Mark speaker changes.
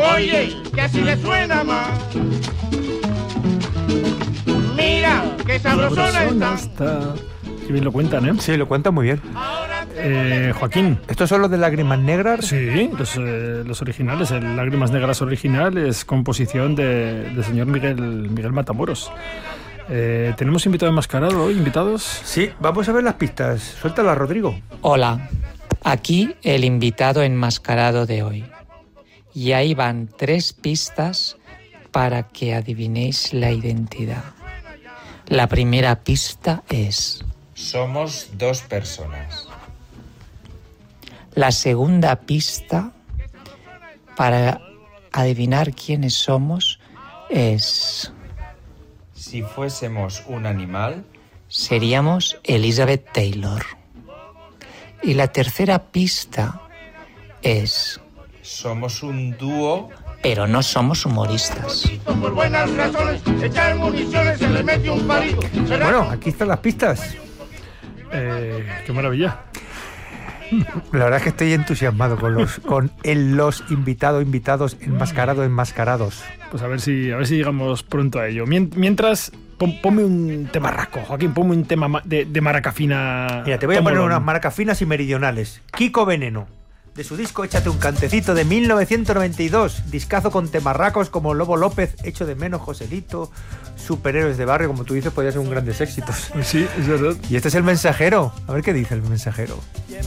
Speaker 1: Oye, que así le suena más. Mira, qué sabrosona está.
Speaker 2: Qué bien lo cuentan, ¿eh?
Speaker 3: Sí, lo cuentan muy bien.
Speaker 2: Joaquín.
Speaker 3: ¿Estos son los de Lágrimas Negras?
Speaker 2: Sí, los originales. El Lágrimas Negras original es composición del señor Miguel Matamoros. ¿Tenemos invitado enmascarado hoy? ¿Invitados?
Speaker 3: Sí, vamos a ver las pistas. Suéltala, Rodrigo.
Speaker 4: Hola, aquí el invitado enmascarado de hoy. Y ahí van 3 pistas para que adivinéis la identidad. La primera pista es:
Speaker 5: somos 2 personas.
Speaker 4: La segunda pista para adivinar quiénes somos es:
Speaker 5: si fuésemos un animal,
Speaker 4: seríamos Elizabeth Taylor. Y la tercera pista es:
Speaker 5: somos un dúo,
Speaker 4: pero no somos humoristas.
Speaker 1: Por buenas razones, echar municiones, se le mete un palito.
Speaker 3: Bueno, aquí están las pistas.
Speaker 2: Qué maravilla.
Speaker 3: La verdad es que estoy entusiasmado con los invitados enmascarados.
Speaker 2: Pues a ver si llegamos pronto a ello. Mientras, ponme un temarraco, Joaquín, ponme un tema de maraca fina.
Speaker 3: Mira, te voy a poner unas maracas finas y meridionales. Kiko Veneno, de su disco Échate un cantecito de 1992, discazo con temarracos como Lobo López, Echo de menos, Joselito, Superhéroes de barrio, como tú dices, podría ser un grandes éxitos.
Speaker 2: Sí, es verdad.
Speaker 3: Y este es El Mensajero. A ver qué dice El Mensajero.